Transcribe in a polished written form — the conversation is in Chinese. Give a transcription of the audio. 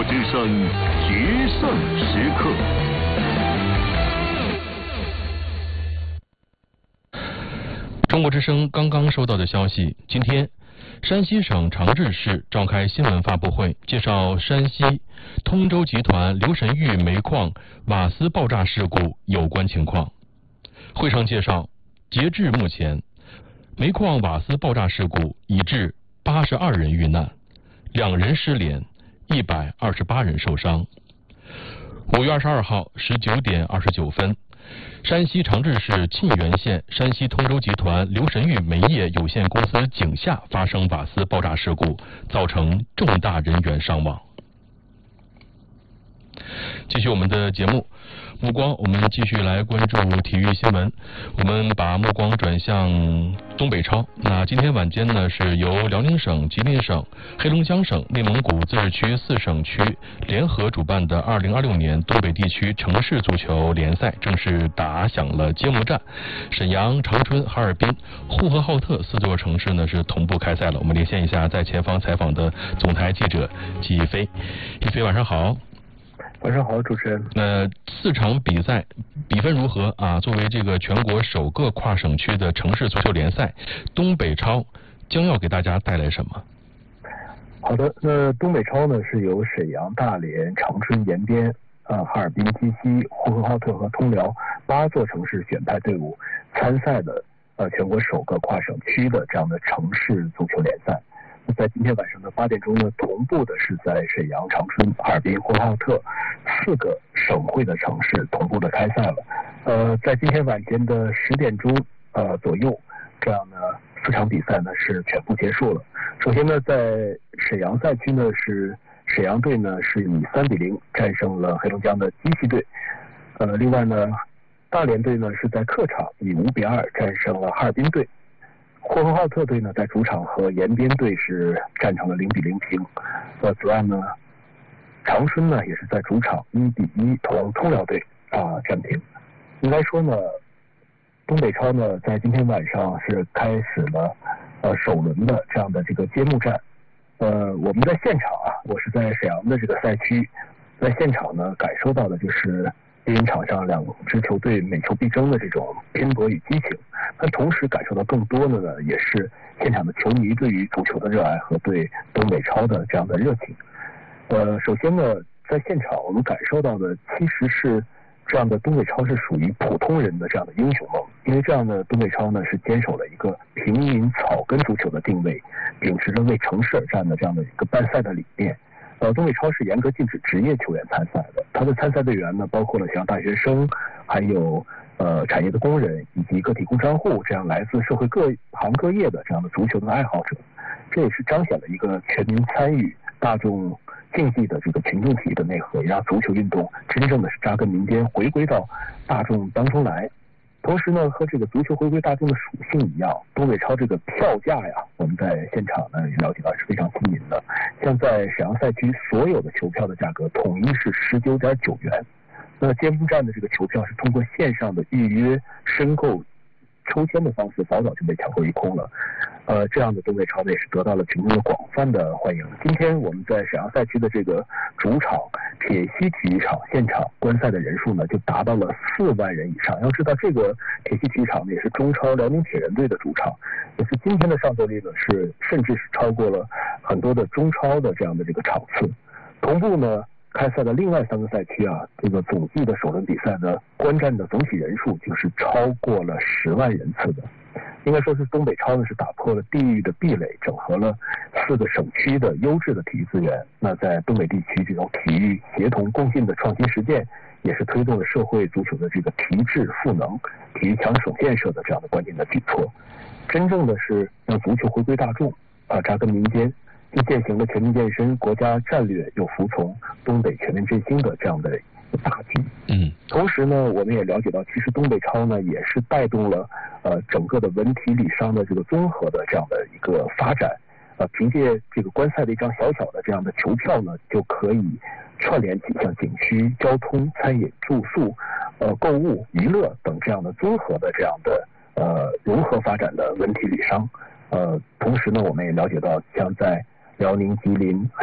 国之声决胜时刻。 中国之声刚刚收到的消息，今天山西省长治市召开新闻发布会，介绍山西通州集团刘神峪煤矿瓦斯爆炸事故有关情况。会上介绍，截至目前，煤矿瓦斯爆炸事故已致82人遇难，2人失联，128人受伤。5月22号19点29分，山西长治市沁源县山西通州集团刘神峪煤业有限公司井下发生瓦斯爆炸事故，造成重大人员伤亡。继续我们的节目，目光我们继续来关注体育新闻。我们把目光转向东北超。那今天晚间呢，是由辽宁省、吉林省、黑龙江省、内蒙古自治区4省区联合主办的2026年东北地区城市足球联赛正式打响了揭幕战。沈阳、长春、哈尔滨、呼和浩特4座城市呢是同步开赛了。我们连线一下在前方采访的总台记者季一飞。一飞，晚上好。 晚上好，主持人。 4场比赛比分如何啊？作为这个全国首个跨省区的城市足球联赛，东北超将要给大家带来什么？ 好的，那东北超呢是由沈阳、大连、长春、延边、哈尔滨、鸡西、呼和浩特和通辽8座城市选派队伍参赛的全国首个跨省区的这样的城市足球联赛。在今天晚上的8点钟呢，同步的是在沈阳、长春、哈尔滨、呼和浩特4个省会的城市同步的开赛了。在今天晚间的10点钟左右，这样的4场比赛呢是全部结束了。首先呢，在沈阳赛区呢，是沈阳队呢是以3-0战胜了黑龙江的鸡西队。另外呢，大连队呢是在客场以5-2战胜了哈尔滨队。呼和浩特队呢在主场和延边队是战成了0-0平。此外呢，长春呢也是在主场1-1同通辽队战平。应该说呢，东北超呢在今天晚上是开始了首轮的这样的这个揭幕战。我们在现场我是在沈阳的这个赛区，在现场呢感受到的就是电影场上2支球队每球必争的这种拼搏与激情，但同时感受到更多的呢，也是现场的球迷对于足球的热爱和对东北超的这样的热情。首先呢，在现场我们感受到的其实是这样的东北超是属于普通人的这样的英雄梦，因为这样的东北超呢是坚守了一个平民草根足球的定位，秉持着为城市而战的这样的一个办赛的理念。东北超是严格禁止职业球员参赛的，他的参赛队员呢包括了像大学生，还有产业的工人以及个体工商户这样来自社会各行各业的这样的足球的爱好者。这也是彰显了一个全民参与、大众竞技的这个群众体的内核，也让足球运动真正的是扎根民间，回归到大众当中来。同时呢，和这个足球回归大众的属性一样，东北超这个票价我们在现场呢也了解到是非常亲民的。像在沈阳赛区，所有的球票的价格统一是19.9元。那揭幕战的这个球票是通过线上的预约、申购、抽签的方式，早早就被抢购一空了。这样的东北超呢也是得到了群众的广泛的欢迎。今天我们在沈阳赛区的这个主场铁西体育场现场观赛的人数呢就达到了4万人以上。要知道这个铁西体育场呢也是中超辽宁铁人队的主场，也是今天的上座率呢是甚至是超过了很多的中超的这样的这个场次。同步呢开赛的另外3个赛区这个总计的首轮比赛的观战的总体人数就是超过了10万人次的。应该说是东北超呢是打破了地域的壁垒，整合了4个省区的优质的体育资源。那在东北地区这种体育协同共进的创新实践，也是推动了社会足球的这个提质赋能、体育强省建设的这样的关键的举措。真正的是让足球回归大众扎根民间，就践行了全民健身国家战略，又服从东北全面振兴的这样的大局。同时呢，我们也了解到，其实东北超呢也是带动了整个的文体礼商的这个综合的这样的一个发展。凭借这个观赛的一张小小的这样的球票呢，就可以串联起像景区、交通、餐饮、住宿、购物、娱乐等这样的综合的这样的融合发展的文体礼商。同时呢，我们也了解到，像在辽宁、吉林